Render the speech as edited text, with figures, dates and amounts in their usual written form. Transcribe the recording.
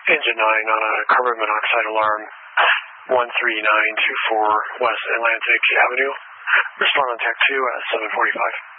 Engine 9 on a carbon monoxide alarm, 13924 West Atlantic Avenue. Respond on Tech 2 at 7:45.